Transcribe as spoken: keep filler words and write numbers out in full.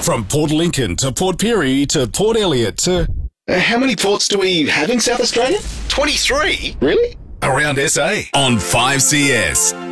From Port Lincoln to Port Pirie to Port Elliot to... Uh, how many ports do we have in South Australia? twenty-three? Really? Around S A. On five C S.